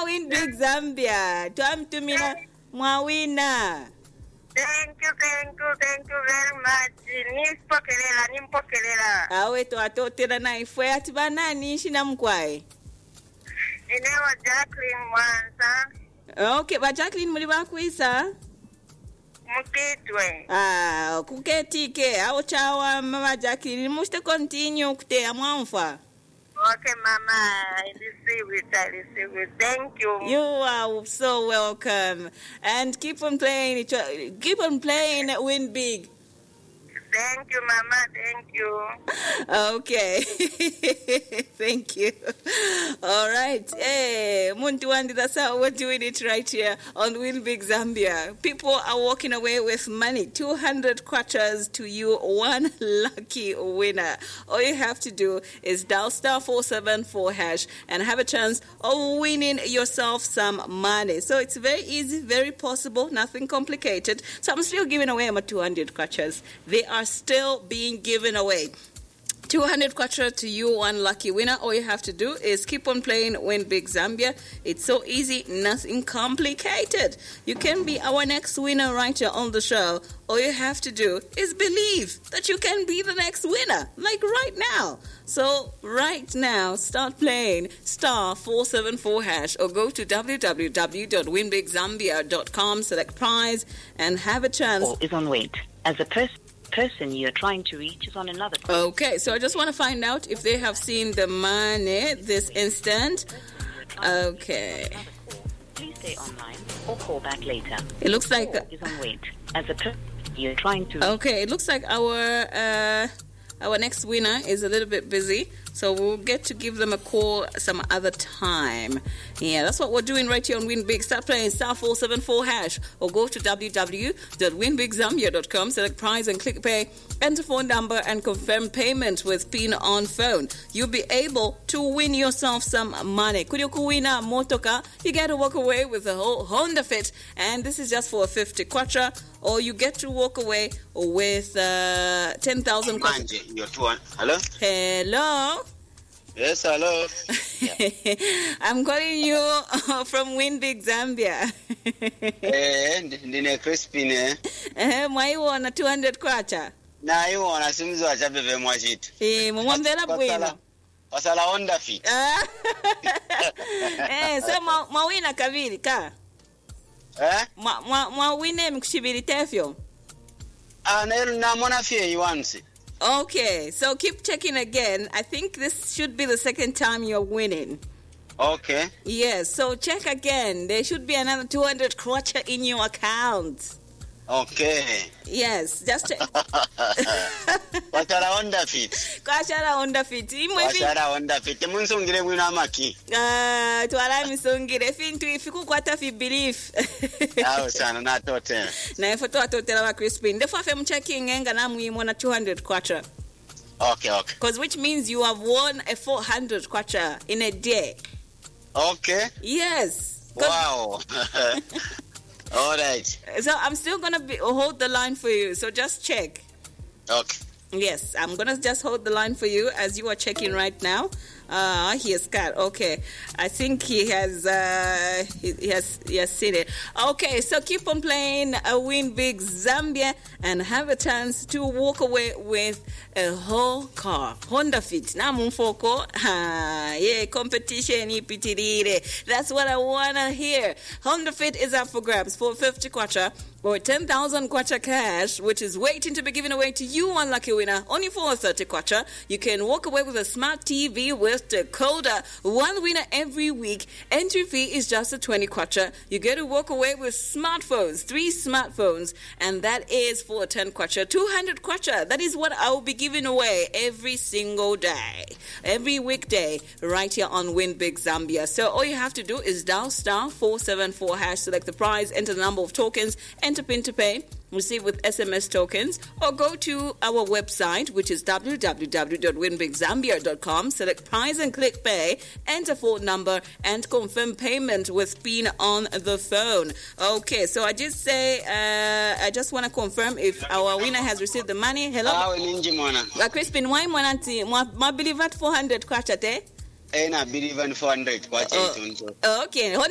Mwawin Big Zambia. Twamtumira mwawina. Thank you very much. Nimpokelela. Awe to atotera na ifwe ati banani shina mkwae. Inewa Jacqueline Mwanza. Okay, ba Jacqueline muri bakwisa? Mukitwe. Kuketike awo chawa mama Jacqueline muste continue kutea mwamfa. Okay, Mama, I receive it. Thank you. You are so welcome. And keep on playing Win Big. Thank you, Mama. Thank you. Okay. Thank you. All right. Hey, Muntuandi, that's how we're doing it right here on Win Big Zambia. People are walking away with money. 200 kwatas to you, one lucky winner. All you have to do is dial *474# and have a chance of winning yourself some money. So it's very easy, very possible, nothing complicated. So I'm still giving away my 200 kwatas. They are still being given away. 200 kwacha to you, one lucky winner. All you have to do is keep on playing Win Big Zambia. It's so easy, nothing complicated. You can be our next winner right here on the show. All you have to do is believe that you can be the next winner, like right now. So right now, start playing *474# or go to www.winbigzambia.com, select prize, and have a chance. Call is on wait. As a person you're trying to reach is on another call. Okay, so I just want to find out if they have seen the money this instant. Okay. Please stay online or call back later. It looks like Call is on wait. As a person you're trying to okay, it looks like our next winner is a little bit busy, so we'll get to give them a call some other time. Yeah, that's what we're doing right here on Win Big. Start playing *474# or go to www.winbigzambia.com, select prize and click pay, enter phone number and confirm payment with PIN on phone. You'll be able to win yourself some money. Kuwina motoka, you get to walk away with a whole Honda Fit, and this is just for 50 kwacha, or you get to walk away with 10,000 kwacha. Hello? Hello? Yes, hello. I'm calling you from Win Big Zambia. Ndine Crispin. Mwaiwona 200 kwacha. Na iwona simzo achabeve mwachitu. Mwambela bwino. Wasala Honda Fit. So mwawina kabili ka? Mwawine mkushibiri tefyo? Na mwana fie once. Okay, so keep checking again. I think this should be the second time you're winning. Okay. Yes, so check again. There should be another 200 kwacha in your account. Okay. Yes, just check. Wasala Honda Fit. Kwashara Honda Fit. Wasala Honda Fit. Munsungire wina maki. Twala misungire fintu ifiku kwata fi belief. Aho sana na tote. Na ifoto atotela wa Crispin. Defo afe mchecking enga na muimona 200 kwacha. Okay. Because which means you have won a 400 kwacha in a day. Okay. Yes. Wow. All right. So I'm still going to hold the line for you. So just check. Okay. Yes, I'm going to just hold the line for you as you are checking right now. He has got. Okay. I think he has seen it. Okay, so keep on playing Win Big Zambia and have a chance to walk away with a whole car. Honda Fit. Na mumfoko. Yeah, competition ipitirire. That's what I want to hear. Honda Fit is up for grabs for 50 kwacha or 10,000 kwacha cash, which is waiting to be given away to you, one lucky winner. Only for 30 kwacha. You can walk away with a smart TV with decoder. One winner every week. Entry fee is just a 20 kwacha. You get to walk away with smartphones, 3 smartphones, and that is for 10 kwacha. 200 kwacha. That is what I will be giving away every single day, every weekday, right here on Win Big Zambia. So all you have to do is dial *474#, select the prize, enter the number of tokens, enter PIN to pay, receive with SMS tokens, or go to our website, which is www.winbigzambia.com, select prize and click pay, enter phone number, and confirm payment with PIN on the phone. Okay, so I just say, I just want to confirm if our winner has received the money. Hello? Crispin, why mwananti? Mwa believe at 400 kwacha te? Na believe in 400 kwacha. Okay.